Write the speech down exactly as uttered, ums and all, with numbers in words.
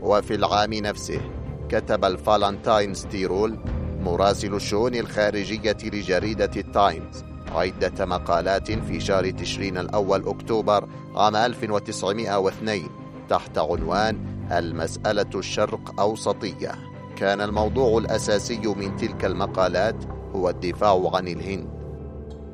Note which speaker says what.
Speaker 1: وفي العام نفسه كتب الفالنتاينز تيرول مراسل الشؤون الخارجية لجريدة التايمز عدة مقالات في شهر تشرين الأول أكتوبر عام ألف وتسعمائة واثنين تحت عنوان المسألة الشرق أوسطية. كان الموضوع الأساسي من تلك المقالات هو الدفاع عن الهند،